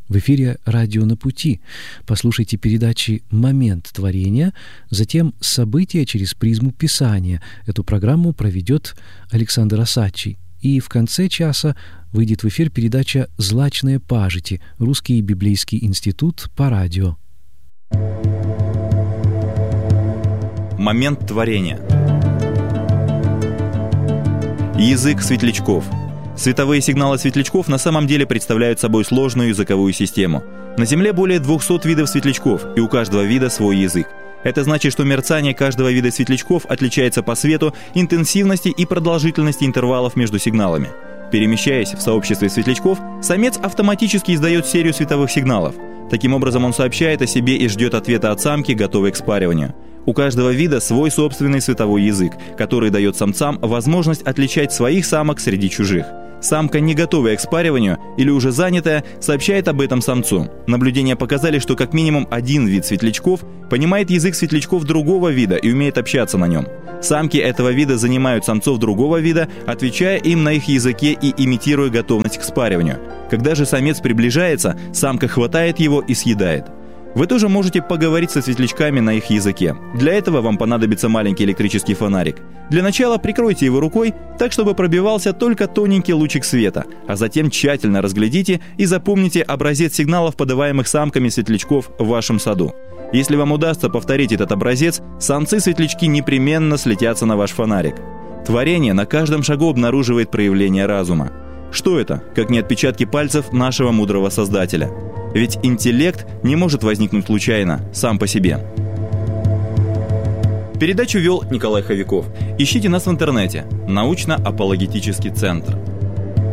В эфире «Радио на пути». Послушайте передачи «Момент творения», затем «События через призму Писания». Эту программу проведет Александр Осадчий. И в конце часа выйдет в эфир передача «Злачные пажити. Русский библейский институт по радио». Момент творения. Язык светлячков. Световые сигналы светлячков на самом деле представляют собой сложную языковую систему. На Земле более 200 видов светлячков, и у каждого вида свой язык. Это значит, что мерцание каждого вида светлячков отличается по свету, интенсивности и продолжительности интервалов между сигналами. Перемещаясь в сообществе светлячков, самец автоматически издает серию световых сигналов. Таким образом, он сообщает о себе и ждет ответа от самки, готовой к спариванию. У каждого вида свой собственный световой язык, который дает самцам возможность отличать своих самок среди чужих. Самка, не готовая к спариванию или уже занятая, сообщает об этом самцу. Наблюдения показали, что как минимум один вид светлячков понимает язык светлячков другого вида и умеет общаться на нем. Самки этого вида занимают самцов другого вида, отвечая им на их языке и имитируя готовность к спариванию. Когда же самец приближается, самка хватает его и съедает. Вы тоже можете поговорить со светлячками на их языке. Для этого вам понадобится маленький электрический фонарик. Для начала прикройте его рукой, так чтобы пробивался только тоненький лучик света, а затем тщательно разглядите и запомните образец сигналов, подаваемых самками светлячков в вашем саду. Если вам удастся повторить этот образец, самцы-светлячки непременно слетятся на ваш фонарик. Творение на каждом шагу обнаруживает проявление разума. Что это, как не отпечатки пальцев нашего мудрого Создателя? Ведь интеллект не может возникнуть случайно, сам по себе. Передачу вел Николай Ховяков. Ищите нас в интернете. Научно-апологетический центр.